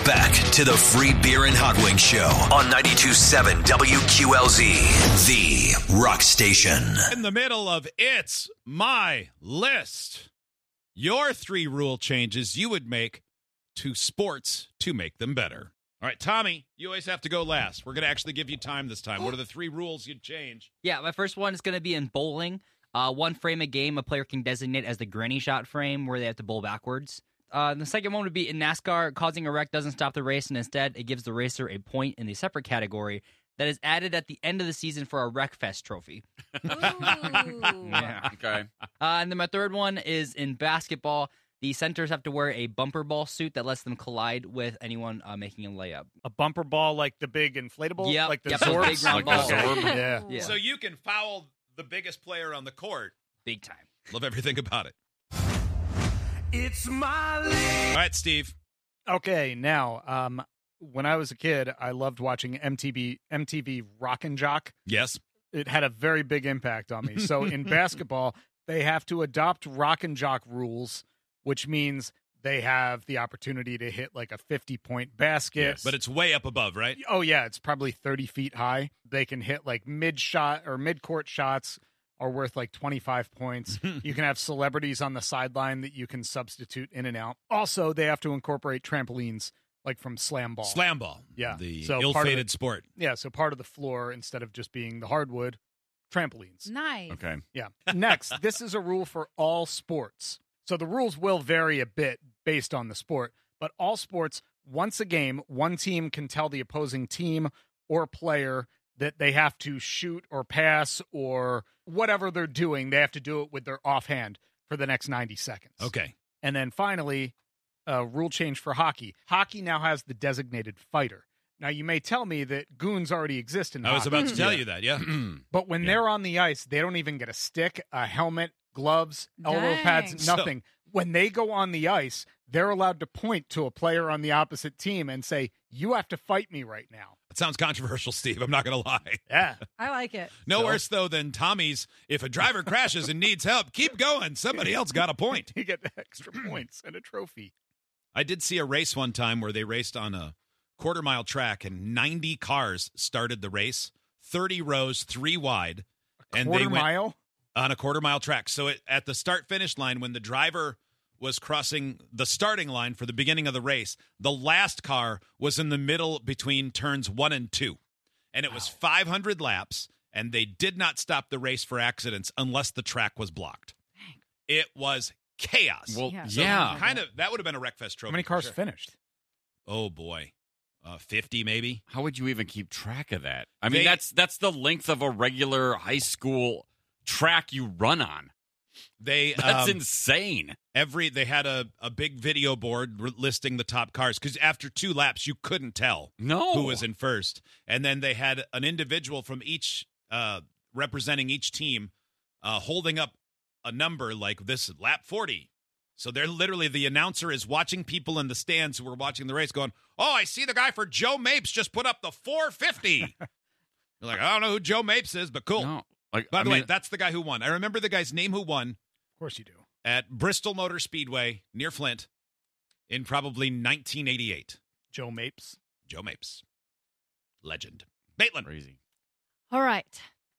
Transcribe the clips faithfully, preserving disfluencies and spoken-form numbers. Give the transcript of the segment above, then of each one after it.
Back to the Free Beer and Hot Wings Show on ninety-two point seven W Q L Z, the rock station. In the middle of It's My List, your three rule changes you would make to sports to make them better. All right, Tommy, you always have to go last. We're going to actually give you time this time. What are the three rules you'd change? Yeah, my first one is going to be in bowling. Uh, one frame a game a player can designate as the granny shot frame where they have to bowl backwards. Uh, the second one would be in NASCAR, causing a wreck doesn't stop the race, and instead it gives the racer a point in the separate category that is added at the end of the season for a Wreckfest trophy. Yeah. Okay. Uh, and then my third one is in basketball. The centers have to wear a bumper ball suit that lets them collide with anyone uh, making a layup. A bumper ball like the big inflatable? Yep. Like the Yep, Zorbs? big round Like the balls. Zorb? Yeah. Yeah. So you can foul the biggest player on the court. Big time. Love everything about it. It's my list. All right, Steve. Okay, now, um, when I was a kid, I loved watching M T V, M T V Rock and Jock. Yes. It had a very big impact on me. So in basketball, they have to adopt Rock and Jock rules, which means they have the opportunity to hit like a fifty-point basket. Yes. But it's way up above, right? Oh, yeah, it's probably thirty feet high. They can hit like mid-shot or mid-court shots are worth like twenty-five points. You can have celebrities on the sideline that you can substitute in and out. Also, they have to incorporate trampolines like from slam ball. Slam ball. Yeah. The So part of ill-fated it- sport. Yeah, so part of the floor, instead of just being the hardwood, trampolines. Nice. Okay. Yeah. Next, this is a rule for all sports. So the rules will vary a bit based on the sport, but all sports, once a game, one team can tell the opposing team or player that they have to shoot or pass or whatever they're doing. They have to do it with their offhand for the next ninety seconds. Okay. And then finally, a rule change for hockey. Hockey now has the designated fighter. Now, you may tell me that goons already exist in I was hockey. about to tell Yeah. you that, yeah. But when Yeah. they're on the ice, they don't even get a stick, a helmet, gloves, elbow Dang. pads, So- nothing. When they go on the ice, they're allowed to point to a player on the opposite team and say, "You have to fight me right now." It sounds controversial, Steve. I'm not going to lie. Yeah. I like it. No So- worse, though, than Tommy's, if a driver crashes and needs help, keep going. Somebody else got a point. You get extra points and a trophy. I did see a race one time where they raced on a quarter mile track and ninety cars started the race, thirty rows, three wide. And Quarter they went mile? on a quarter mile track. So it, at the start finish line, when the driver was crossing the starting line for the beginning of the race, the last car was in the middle between turns one and two. And it was five hundred laps, and they did not stop the race for accidents unless the track was blocked. It was chaos. Well, Yeah. So yeah. kind of that would have been a Wreckfest trophy. How many for cars sure. finished? Oh boy, uh, fifty maybe. How would you even keep track of that? I mean, They- that's that's the length of a regular high school track you run on. They That's um, insane. every they had a, a big video board r- listing the top cars because after two laps you couldn't tell No. who was in first, and then they had an individual from each uh, representing each team uh, holding up a number like this lap forty. So they're literally, the announcer is watching people in the stands who were watching the race going, "Oh, I see the guy for Joe Mapes just put up the four fifty." You're like, I don't know who Joe Mapes is, but cool. No. Like, By I the way, mean, that's the guy who won. I remember the guy's name who won Of course you do. at Bristol Motor Speedway near Flint in probably nineteen eighty-eight. Joe Mapes. Joe Mapes. Legend. Maitland. crazy. All right.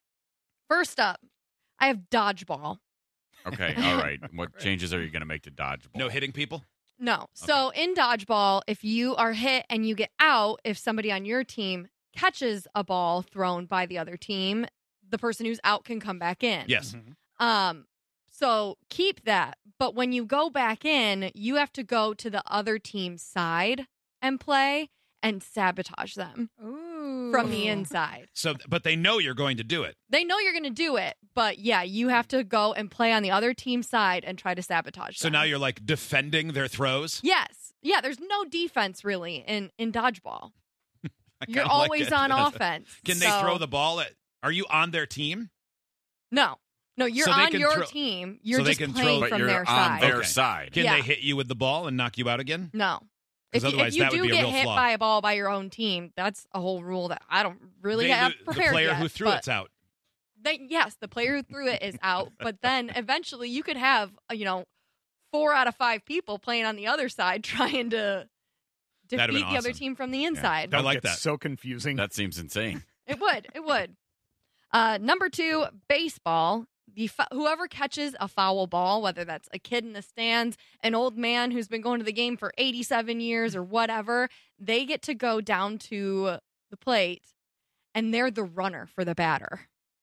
First up, I have dodgeball. Okay, all right. What changes are you going to make to dodgeball? No hitting people? No. So in dodgeball, if you are hit and you get out, if somebody on your team catches a ball thrown by the other team, the person who's out can come back in. Yes. Mhm. Um, so keep that. But when you go back in, you have to go to the other team's side and play and sabotage them Ooh. from the inside. So, but they know you're going to do it. They know you're going to do it, but yeah, you have to go and play on the other team's side and try to sabotage So them. now you're like defending their throws. Yes. Yeah, there's no defense really in, in dodgeball. I You're kinda like always it. on offense. Can they So- throw the ball at? Are you on their team? No. No, you're So they on can your throw- team. You're so they just can throw- playing But from you're their on side. their Okay. side. Can Yeah. they hit you with the ball and knock you out again? No. 'Cause If you, otherwise if you that would do be a get real hit flaw. by a ball by your own team, that's a whole rule that I don't really They have lo- prepared the player yet, who threw but it's out. They, yes, the player who threw it is out, but then eventually you could have, uh, you know, four out of five people playing on the other side trying to That'd have defeat been the other awesome. team from the inside. I like It's that. so confusing. That seems insane. It would. It would. Uh, number two, baseball. The f- whoever catches a foul ball, whether that's a kid in the stands, an old man who's been going to the game for eighty-seven years or whatever, they get to go down to the plate, and they're the runner for the batter.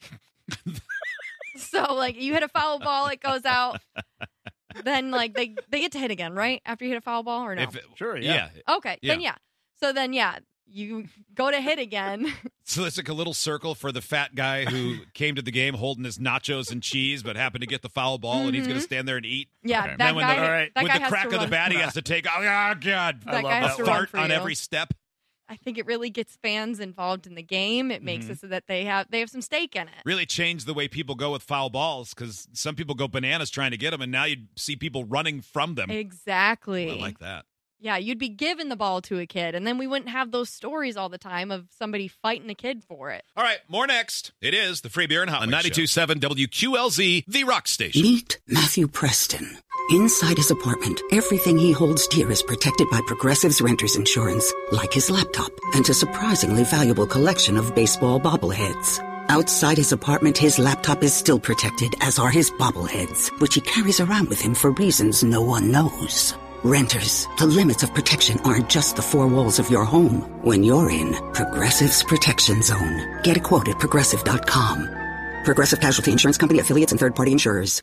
So, like, you hit a foul ball, it goes out. Then, like, they they get to hit again, right? After you hit a foul ball, or no? If it- Sure, yeah. yeah. Okay, Yeah. then yeah. So then, yeah, you go to hit again. So it's like a little circle for the fat guy who came to the game holding his nachos and cheese, but happened to get the foul ball, and he's going to stand there and eat. Yeah, Okay. that then when guy. the, All right. that with guy the has crack to of the run. bat, he has to take. Oh, oh God! That guy a has to run fart for on you. every step. I think it really gets fans involved in the game. It makes Mhm. it so that they have they have some stake in it. Really changed the way people go with foul balls because some people go bananas trying to get them, and now you see people running from them. Exactly. I like that. Yeah, you'd be giving the ball to a kid, and then we wouldn't have those stories all the time of somebody fighting a kid for it. All right, more next. It is the Free Beer and Hot Wings ninety-two point seven W Q L Z, the rock station. Meet Matthew Preston. Inside his apartment, everything he holds dear is protected by Progressive's Renter's Insurance, like his laptop and a surprisingly valuable collection of baseball bobbleheads. Outside his apartment, his laptop is still protected, as are his bobbleheads, which he carries around with him for reasons no one knows. Renters, the limits of protection aren't just the four walls of your home. When you're in Progressive's Protection Zone, get a quote at progressive dot com. Progressive Casualty Insurance Company, affiliates, and third-party insurers.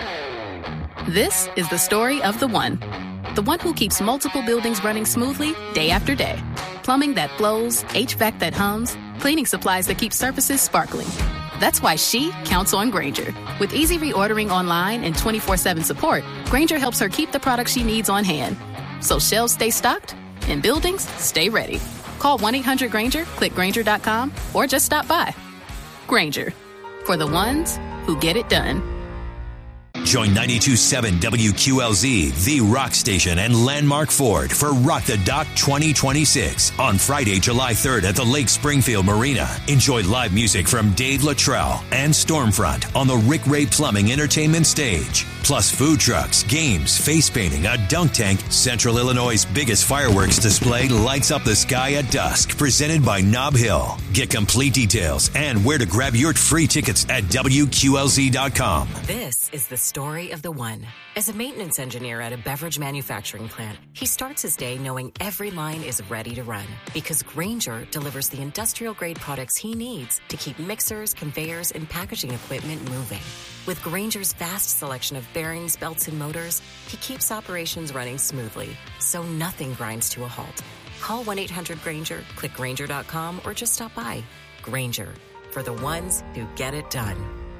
This is the story of the one. The one who keeps multiple buildings running smoothly day after day. Plumbing that flows, H V A C that hums, cleaning supplies that keep surfaces sparkling. That's why she counts on Grainger. With easy reordering online and twenty-four seven support, Grainger helps her keep the products she needs on hand. So shelves stay stocked and buildings stay ready. Call one eight hundred Grainger, click Grainger dot com, or just stop by. Grainger, for the ones who get it done. Join ninety-two point seven W Q L Z, the rock station, and Landmark Ford for Rock the Dock twenty twenty-six on Friday, July third at the Lake Springfield Marina. Enjoy live music from Dave Luttrell and Stormfront on the Rick Ray Plumbing Entertainment Stage. Plus food trucks, games, face painting, a dunk tank. Central Illinois' biggest fireworks display lights up the sky at dusk. Presented by Nob Hill. Get complete details and where to grab your free tickets at W Q L Z dot com. This is the story of the one. As a maintenance engineer at a beverage manufacturing plant, he starts his day knowing every line is ready to run because Grainger delivers the industrial-grade products he needs to keep mixers, conveyors, and packaging equipment moving. With Grainger's vast selection of bearings, belts, and motors, he keeps operations running smoothly, so nothing grinds to a halt. Call one eight hundred Grainger, click Grainger dot com, or just stop by. Grainger, for the ones who get it done.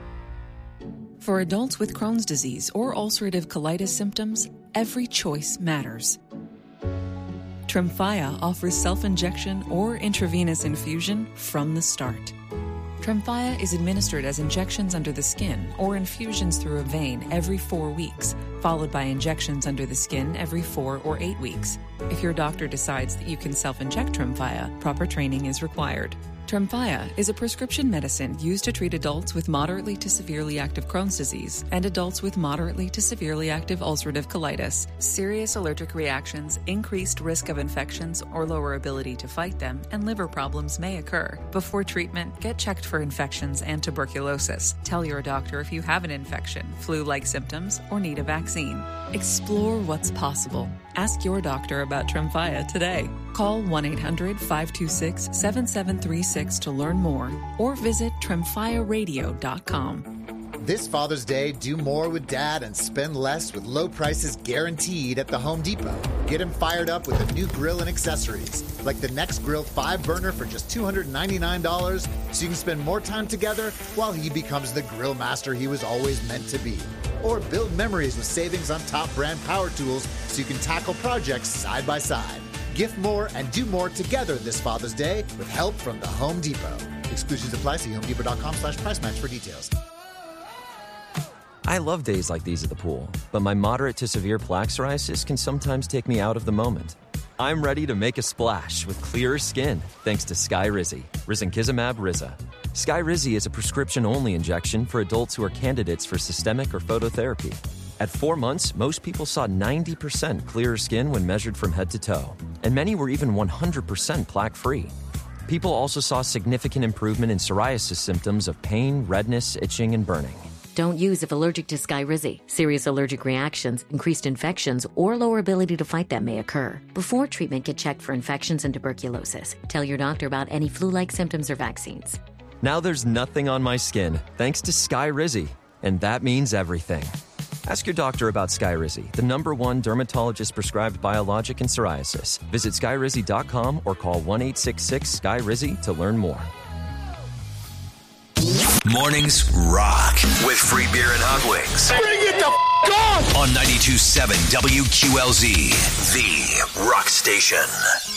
For adults with Crohn's disease or ulcerative colitis symptoms, every choice matters. Tremfya offers self-injection or intravenous infusion from the start. Tremfya is administered as injections under the skin or infusions through a vein every four weeks, followed by injections under the skin every four or eight weeks. If your doctor decides that you can self-inject Tremfya, proper training is required. Tremfya is a prescription medicine used to treat adults with moderately to severely active Crohn's disease and adults with moderately to severely active ulcerative colitis. Serious allergic reactions, increased risk of infections or lower ability to fight them, and liver problems may occur. Before treatment, get checked for infections and tuberculosis. Tell your doctor if you have an infection, flu-like symptoms, or need a vaccine. Explore what's possible. Ask your doctor about Tremfya today. Call one eight hundred five two six seven seven three six to learn more or visit tremfya radio dot com. This Father's Day, do more with Dad and spend less with low prices guaranteed at the Home Depot. Get him fired up with a new grill and accessories, like the Next Grill five burner for just two hundred ninety-nine dollars, so you can spend more time together while he becomes the grill master he was always meant to be. Or build memories with savings on top brand power tools so you can tackle projects side by side. Gift more and do more together this Father's Day with help from the Home Depot. Exclusions apply. See home depot dot com slash price match for details. I love days like these at the pool, but my moderate to severe plaque psoriasis can sometimes take me out of the moment. I'm ready to make a splash with clearer skin thanks to Skyrizi, risankizumab Riza. Skyrizi is a prescription-only injection for adults who are candidates for systemic or phototherapy. At four months, most people saw ninety percent clearer skin when measured from head to toe. and many were even one hundred percent plaque-free. People also saw significant improvement in psoriasis symptoms of pain, redness, itching, and burning. Don't use if allergic to Skyrizi. Serious allergic reactions, increased infections, or lower ability to fight them may occur. Before treatment, get checked for infections and tuberculosis. Tell your doctor about any flu-like symptoms or vaccines. Now there's nothing on my skin, thanks to Skyrizi, and that means everything. Ask your doctor about Skyrizi, the number one dermatologist-prescribed biologic in psoriasis. Visit skyrizi dot com or call one eight six six S K Y R I Z I to learn more. Mornings rock with free beer and hot wings. Bring it the f*** on! On ninety-two point seven W Q L Z, the rock station.